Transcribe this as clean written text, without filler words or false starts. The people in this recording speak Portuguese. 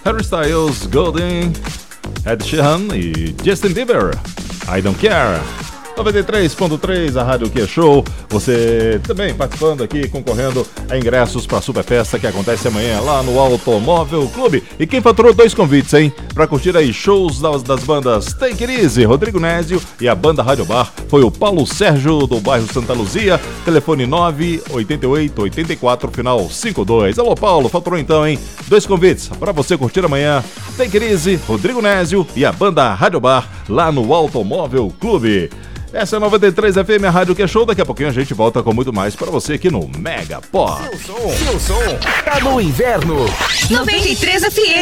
Harry Styles, Golden, Ed Sheeran e Justin Bieber, I Don't Care. 93.3, a Rádio Que Show. Você também participando aqui, concorrendo a ingressos para a super festa que acontece amanhã lá no Automóvel Clube. E quem faturou 2 convites, hein? Para curtir aí shows das bandas Take It Easy, Rodrigo Nésio e a banda Rádio Bar foi o Paulo Sérgio do bairro Santa Luzia, telefone 988-84, final 52. Alô Paulo, faturou então, hein? 2 convites para você curtir amanhã Take It Easy, Rodrigo Nésio e a banda Rádio Bar lá no Automóvel Clube. Essa é a 93 FM, a Rádio Que Show. Daqui a pouquinho a gente volta com muito mais pra você aqui no Mega Pop. Seu som tá no inverno. 93 FM.